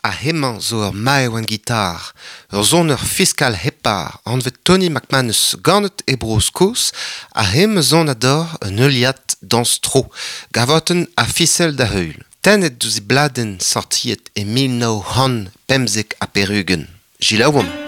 a hemañ zo ur mae oan gitar. Ur zon ur fiskal hepar, an vet Tony McManus ganet e bros kous, a hem zon ador un euliad dans tro, gavoten a fisel da heul. Tennet deus e bladen sortiet e 1950 a perugen. Gilaouam.